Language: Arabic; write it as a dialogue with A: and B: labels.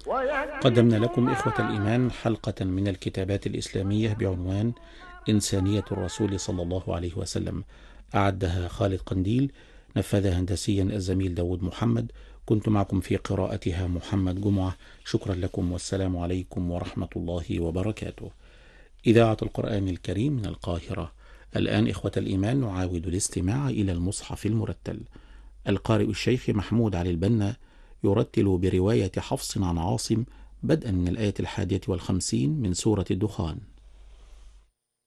A: قدمنا لكم إخوة الإيمان حلقة من الكتابات الإسلامية بعنوان إنسانية الرسول صلى الله عليه وسلم، أعدها خالد قنديل، نفذها هندسيا الزميل داود محمد. كنت معكم في قراءتها محمد جمعة. شكرا لكم والسلام عليكم ورحمة الله وبركاته. إذاعة القرآن الكريم من القاهرة. الآن إخوة الإيمان نعاود الاستماع إلى المصحف المرتل. القارئ الشيخ محمود علي البنا يرتل برواية حفص عن عاصم بدءا من الآية 51 من سورة الدخان.